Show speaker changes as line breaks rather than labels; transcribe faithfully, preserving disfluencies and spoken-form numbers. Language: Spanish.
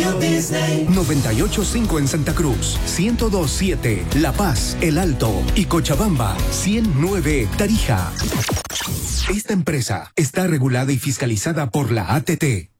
Walt Disney.
noventa y ocho punto cinco en Santa Cruz, ciento dos punto siete La Paz, El Alto y Cochabamba, ciento nueve Tarija. Esta empresa está regulada y fiscalizada por la A T T.